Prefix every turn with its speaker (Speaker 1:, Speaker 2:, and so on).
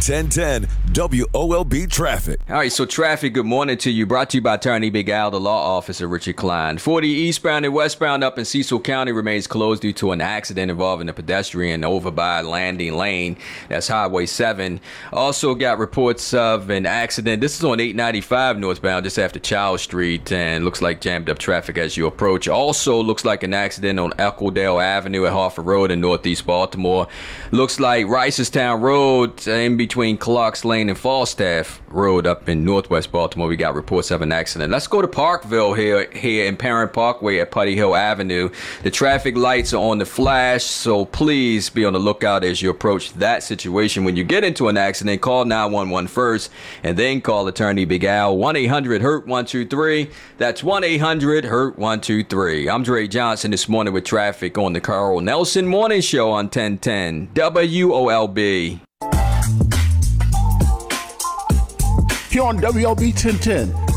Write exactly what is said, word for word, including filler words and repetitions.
Speaker 1: ten ten W O L B Traffic.
Speaker 2: All right, so traffic, good morning to you. Brought to you by Attorney Big Al, the law office of Richard Klein. forty eastbound and westbound up in Cecil County remains closed due to an accident involving a pedestrian over by Landing Lane. That's Highway seven. Also got reports of an accident. This is on eight ninety-five northbound, just after Child Street, and looks like jammed up traffic as you approach. Also looks like an accident on Eccledale Avenue at Harford Road in northeast Baltimore. Looks like Ricerstown Road in between Clark's Lane and Falstaff Road up in northwest Baltimore. We got reports of an accident. Let's go to Parkville here, here in Parent Parkway at Putty Hill Avenue. The traffic lights are on the flash, so please be on the lookout as you approach that situation. When you get into an accident, call nine one one first and then call Attorney Big Al. one eight hundred hurt one two three. That's one eight hundred hurt one two three. I'm Dre Johnson this morning with traffic on the Carl Nelson Morning Show on ten ten W O L B.
Speaker 3: Here on W L B ten ten,